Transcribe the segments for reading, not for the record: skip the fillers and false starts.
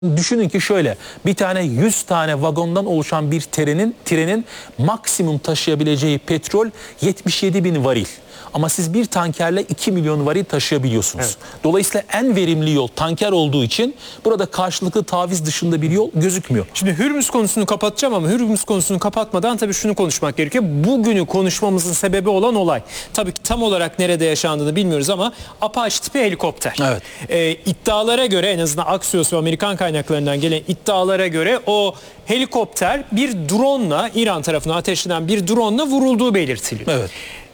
Düşünün ki şöyle, bir tane 100 tane vagondan oluşan bir trenin maksimum taşıyabileceği petrol 77 bin varil. Ama siz bir tankerle 2 milyon varil taşıyabiliyorsunuz. Evet. Dolayısıyla en verimli yol tanker olduğu için burada karşılıklı taviz dışında bir yol gözükmüyor. Şimdi Hürmüz konusunu kapatacağım ama Hürmüz konusunu kapatmadan tabii şunu konuşmak gerekiyor. Bugünü konuşmamızın sebebi olan olay. Tabii ki tam olarak nerede yaşandığını bilmiyoruz ama Apache tipi helikopter. Evet. İddialara göre, en azından Axios ve Amerikan kaynaklarından gelen iddialara göre o helikopter bir drone'la, İran tarafına ateşlenen bir drone'la vurulduğu belirtiliyor. Evet.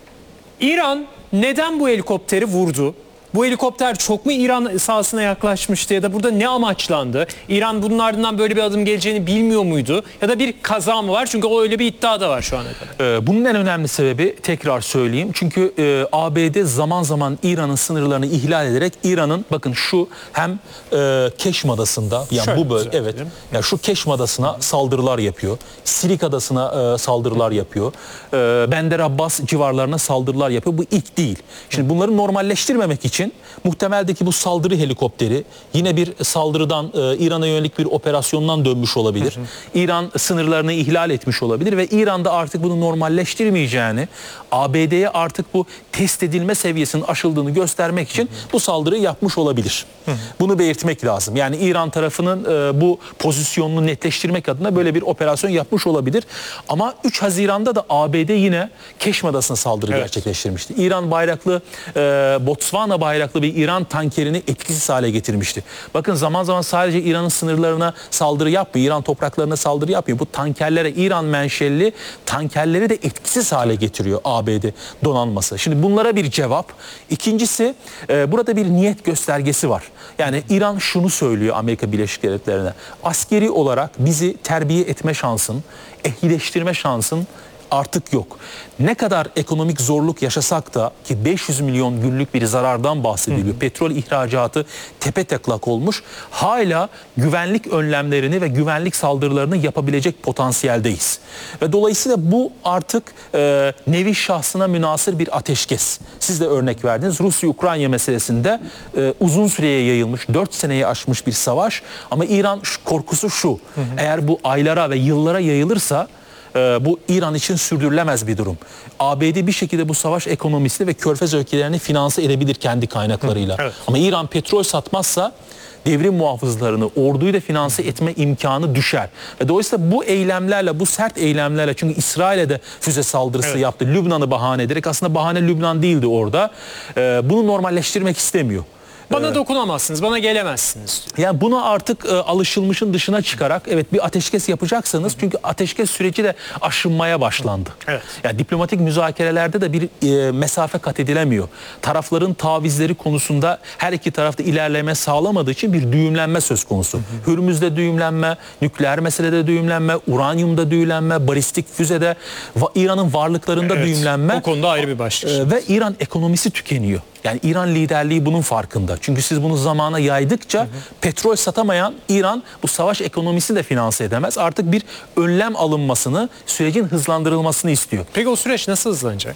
İran neden bu helikopteri vurdu? Bu helikopter çok mu İran sahasına yaklaşmıştı ya da burada ne amaçlandı? İran bunun ardından böyle bir adım geleceğini bilmiyor muydu? Ya da bir kaza mı var? Çünkü o öyle bir iddia da var şu ana kadar. Bunun en önemli sebebi, tekrar söyleyeyim. Çünkü ABD zaman zaman İran'ın sınırlarını ihlal ederek İran'ın, bakın şu hem Keşm Adası'nda, yani Şöyle bu bölge, evet, yani şu Keşm Adası'na saldırılar yapıyor. Silik Adası'na saldırılar yapıyor. Bender Abbas civarlarına saldırılar yapıyor. Bu ilk değil. Şimdi bunları normalleştirmemek için muhtemeldeki bu saldırı helikopteri yine bir saldırıdan, İran'a yönelik bir operasyondan dönmüş olabilir. İran sınırlarını ihlal etmiş olabilir ve İran'da artık bunu normalleştirmeyeceğini, ABD'ye artık bu test edilme seviyesinin aşıldığını göstermek için bu saldırıyı yapmış olabilir. Bunu belirtmek lazım. Yani İran tarafının bu pozisyonunu netleştirmek adına böyle bir operasyon yapmış olabilir. Ama 3 Haziran'da da ABD yine Keşm Adası'na saldırı gerçekleştirmişti. İran bayraklı, Botswana bayraklı bir İran tankerini etkisiz hale getirmişti. Bakın zaman zaman sadece İran'ın sınırlarına saldırı yapmıyor, İran topraklarına saldırı yapmıyor. Bu tankerlere, İran menşelli tankerleri de etkisiz hale getiriyor ABD donanması. Şimdi bunlara bir cevap. İkincisi, burada bir niyet göstergesi var. Yani İran şunu söylüyor Amerika Birleşik Devletleri'ne: askeri olarak bizi terbiye etme şansın, ehlileştirme şansın artık yok. Ne kadar ekonomik zorluk yaşasak da, ki 500 milyon günlük bir zarardan bahsediliyor. Petrol ihracatı tepeteklak olmuş. Hala güvenlik önlemlerini ve güvenlik saldırılarını yapabilecek potansiyeldeyiz. Ve dolayısıyla bu artık nevi şahsına münasır bir ateşkes. Siz de örnek verdiniz. Rusya-Ukrayna meselesinde uzun süreye yayılmış, 4 seneyi aşmış bir savaş. Ama İran korkusu şu: eğer bu aylara ve yıllara yayılırsa bu İran için sürdürülemez bir durum. ABD bir şekilde bu savaş ekonomisini ve Körfez ülkelerini finanse edebilir kendi kaynaklarıyla. Evet. Ama İran petrol satmazsa devrim muhafızlarını, orduyu da finanse etme imkanı düşer. Ve dolayısıyla bu eylemlerle, bu sert eylemlerle, çünkü İsrail'e de füze saldırısı yaptı. Lübnan'ı bahane ederek, aslında bahane Lübnan değildi orada. Bunu normalleştirmek istemiyor. Bana dokunamazsınız, bana gelemezsiniz. Yani buna artık alışılmışın dışına çıkarak, evet, bir ateşkes yapacaksanız, çünkü ateşkes süreci de aşınmaya başlandı. Evet. Yani diplomatik müzakerelerde de bir mesafe kat edilemiyor. Tarafların tavizleri konusunda her iki tarafta ilerleme sağlamadığı için bir düğümlenme söz konusu. Hürmüz'de düğümlenme, nükleer meselede düğümlenme, uranyumda düğümlenme, balistik füzede, İran'ın varlıklarında düğümlenme. O konuda ayrı bir başlık. Ve İran ekonomisi tükeniyor. Yani İran liderliği bunun farkında. Çünkü siz bunu zamana yaydıkça petrol satamayan İran bu savaş ekonomisini de finanse edemez. Artık bir önlem alınmasını, sürecin hızlandırılmasını istiyor. Peki o süreç nasıl hızlanacak?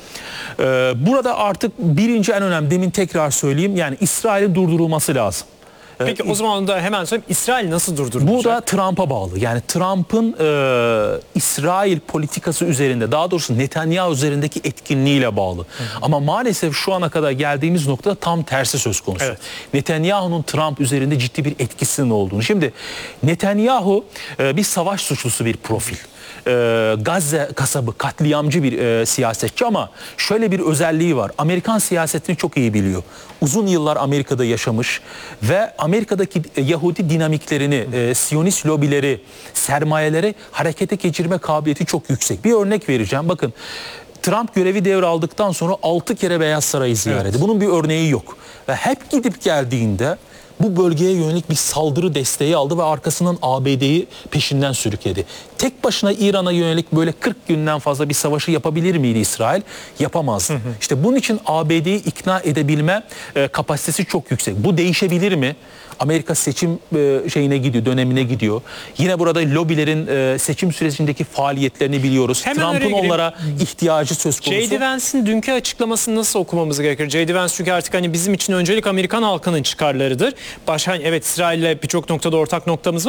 Burada artık birinci en önemli, demin tekrar söyleyeyim, yani İsrail'in durdurulması lazım. Peki o zaman da hemen söyleyeyim, İsrail nasıl durdurulacak? Bu da Trump'a bağlı. Yani Trump'ın İsrail politikası üzerinde, daha doğrusu Netanyahu üzerindeki etkinliğiyle bağlı. Ama maalesef şu ana kadar geldiğimiz noktada tam tersi söz konusu. Evet. Netanyahu'nun Trump üzerinde ciddi bir etkisinin olduğunu. Şimdi Netanyahu bir savaş suçlusu bir profil. Gazze kasabı, katliamcı bir siyasetçi, ama şöyle bir özelliği var: Amerikan siyasetini çok iyi biliyor. Uzun yıllar Amerika'da yaşamış ve Amerika'daki Yahudi dinamiklerini, Siyonist lobileri, sermayeleri harekete geçirme kabiliyeti çok yüksek. Bir örnek vereceğim. Bakın, Trump görevi devraldıktan sonra 6 kere Beyaz Saray'ı ziyaret etti. Bunun bir örneği yok. Ve hep gidip geldiğinde bu bölgeye yönelik bir saldırı desteği aldı ve arkasından ABD'yi peşinden sürükledi. Tek başına İran'a yönelik böyle 40 günden fazla bir savaşı yapabilir miydi İsrail? Yapamaz. İşte bunun için ABD'yi ikna edebilme kapasitesi çok yüksek. Bu değişebilir mi? Amerika seçim şeyine gidiyor, dönemine gidiyor. Yine burada lobilerin seçim sürecindeki faaliyetlerini biliyoruz. Hemen Trump'ın oraya gireyim. onlara ihtiyacı söz konusu. J.D. Vance'in dünkü açıklamasını nasıl okumamız gerekir? J.D. Vance çünkü artık hani bizim için öncelik Amerikan halkının çıkarlarıdır. Evet, İsrail'le birçok noktada ortak noktamız var.